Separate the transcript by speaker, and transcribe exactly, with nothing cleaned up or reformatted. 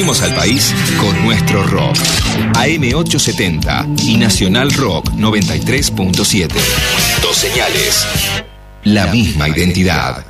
Speaker 1: Unimos al país con nuestro rock. A M ochocientos setenta y Nacional Rock noventa y tres punto siete. Dos señales. La misma identidad.